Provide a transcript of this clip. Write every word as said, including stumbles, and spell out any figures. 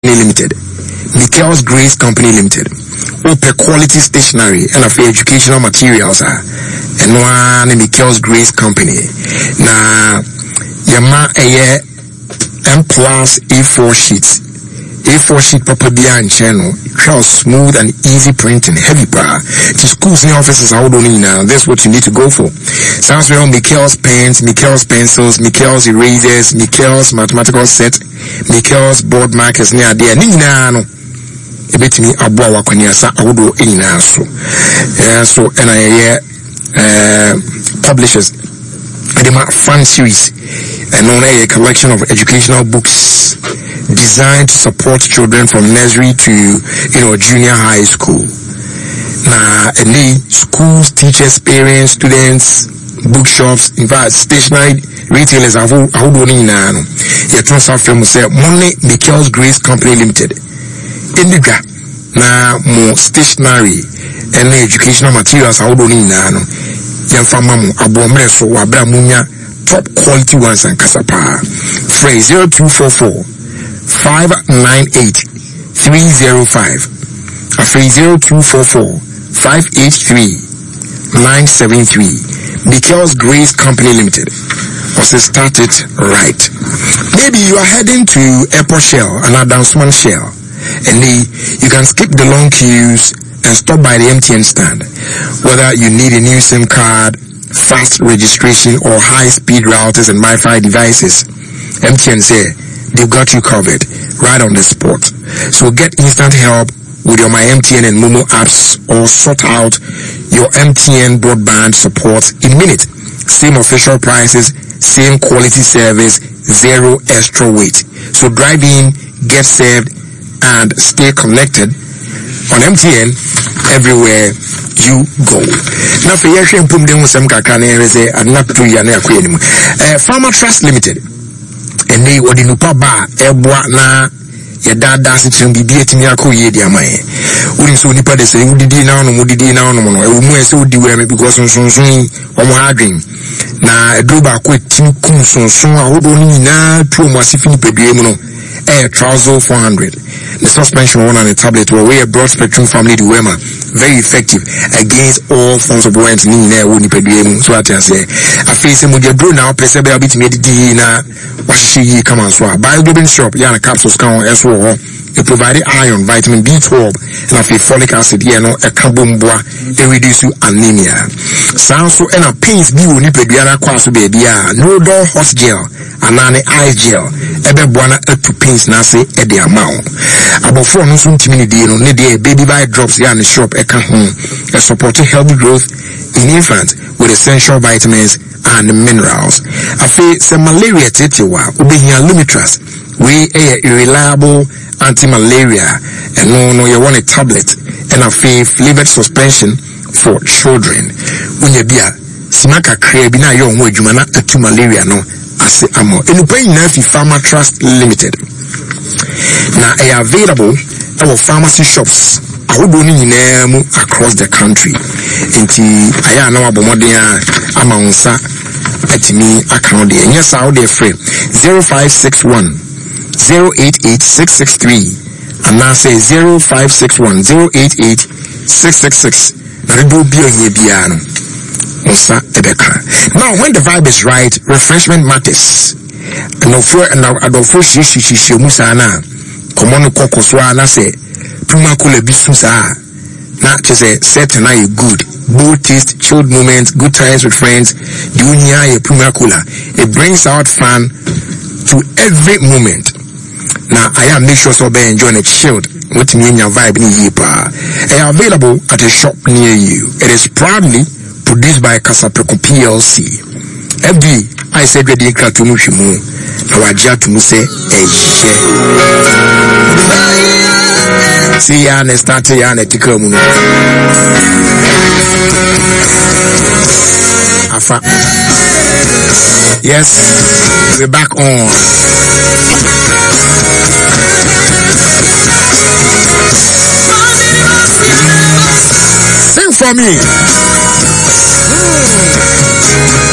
Limited, Michael's Grace Company Limited, Open Quality Stationery and of educational materials, and one Michael's Grace Company. Na Yama a M plus A four sheets. A four sheet paper behind channel, show smooth and easy printing, heavy power. To schools and offices, how do you now? That's what you need to go for. Sounds well, Michael's pens, Michael's pencils, Michael's erasers, Michael's mathematical set, Michael's board markers near there. Nina, no. A bit me a boa kwanyasa, I would do in so. Yeah, so, and I, uh, publishers, the fun series, and on a collection of educational books designed to support children from nursery to, you know, junior high school. Now, any schools, teachers, parents, students, bookshops, in fact, stationery retailers are who are doing now. Yet, transfer from say, Money Michael's Grace Company Limited. Indiga, now more stationery and educational materials are doing now. Yan famamu abomre so wabra munya top quality ones and kasapa. Phrase zero two four four. five nine eight three zero five. A phrase zero two four four five eight three nine seven three. Michael's Grace Company Limited. Also started right. Maybe you are heading to Airport Shell and Advancement Shell, and the, you can skip the long queues and stop by the M T N stand. Whether you need a new SIM card, fast registration, or high-speed routers and Wi-Fi devices, M T N say they've got you covered right on the spot. So get instant help with your My M T N and Momo apps, or sort out your M T N broadband support in minutes. Same official prices, same quality service, zero extra wait. So drive in, get served, and stay connected on M T N everywhere you go. Now for your shame, pum demu sem kakane reze adnak tu ya ne akwe nimu. Farmer Trust Limited. And they were the nupa ba ebwa na ya dada sitin bibi etimi akọ ye di amaye. Uri so nipa de say udidi na ono mudidi na ono no. Ewu mu ese udi we because sonson omo adwen. Na edroba akọ etimi kum sonson ahodo ni na tu omo asifini pedue mu no. Air trouser four hundred. The suspension one on the tablet were we a broad spectrum family to Wema. Very effective against all forms of warrant ni na woni pedue so ati ase. Afese mo de bro na pese be abit me di na washi yi come on so. Buy Globin shop ya na capsules kan eso ho. It provided iron, vitamin B twelve, and a folic acid here no a kabumboa, it reduce anemia. Sounds so and a pains be woni pedua kwa so baby no door hot gel, anane ice gel, ebe buana to pains na say e de amount. About four no so ntimi ni no ne de baby buy drops here in the shop e ka home, a supporting healthy growth in infants with essential vitamins and minerals. I feel some malaria tetiwa ubehia lumitras, we a reliable anti-malaria, and no no you want a tablet and a flavored suspension for children. When you be a simaka crabina your way jumana to malaria no as amo. And you pay Nafi Farmer Trust Limited. Now are available our pharmacy shops. I would only name across the country. Inti aya na wabomodia amaunsa etimi account there. Yes, out there free zero five six one zero eight eight six six three and now say zero five six one zero eight eight six six six. Now when the vibe is right, refreshment matters. No for and I don't for she she she she musana come on kokoswa na say prima kule bisusa not just a set and I good bold taste, chilled moments, good times with friends. Dunia prima kula, it brings out fun to every moment. Now I am make sure so be enjoying it chilled with me in your vibe in Yipa. They are available at a shop near you. It is proudly produced by Kasapreko P L C. F D I said ready to Mushimu. Now I just to say eh see ya and start ya and tikamu. Afa. Yes, we're back on. Sing for me. Mm.